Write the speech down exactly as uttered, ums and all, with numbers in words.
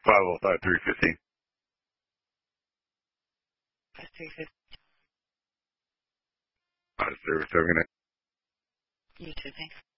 five oh five, three fifteen. That's three fifty. Out of service, have a good night. You too, thanks.